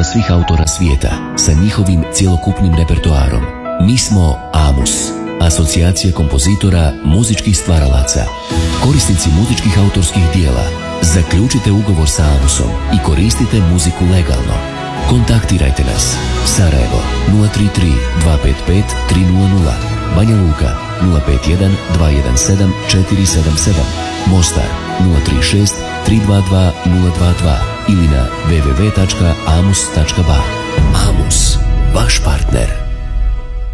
svih autora svijeta sa njihovim cjelokupnim repertoarom. Mi smo Amus, asocijacija kompozitora, muzičkih stvaralaca, korisnici muzičkih autorskih dijela. Zaključite ugovor sa Amusom i koristite muziku legalno. Kontaktirajte nas. Sarajevo 033 255 300, Banja Luka 051 217 477, Mostar 036 322 022 ili na www.amus.ba. Amus, vaš partner.